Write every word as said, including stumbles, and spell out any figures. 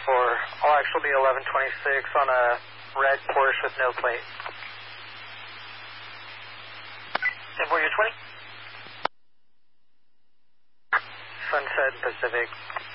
four. I'll actually be eleven twenty-six on a red Porsche with no plate. ten four, you're twenty? Sunset Pacific.